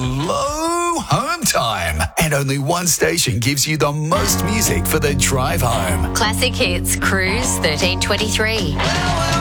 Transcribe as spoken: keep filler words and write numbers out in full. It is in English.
slow home time. And only one station gives you the most music for the drive home. Classic Hits, Cruise thirteen twenty-three.